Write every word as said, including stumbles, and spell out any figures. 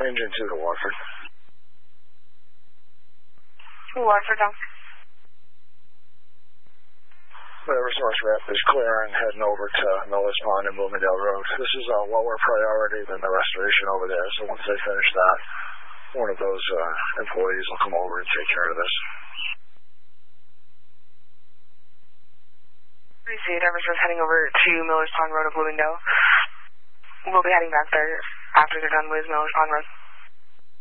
Engine two to Watford. Watford, down. Whatever source rep is clear and heading over to Miller's Pond and Bloomingdale Road. This is a lower priority than the restoration over there, so once they finish that, one of those uh, employees will come over and take care of this. Received. Emerson's heading over to Miller's Pond Road of Bloomingdale. We'll be heading back there after they're done with Miller's Pond Road.